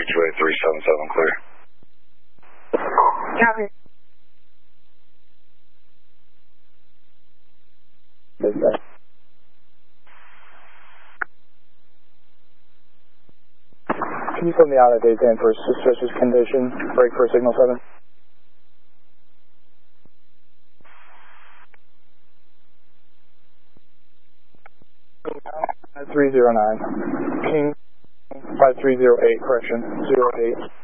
Ridgeway 377 clear. Copy. Can you put me out at day 10 for a suspicious condition? Break for signal 7. At 309. King 5308, correction, 08.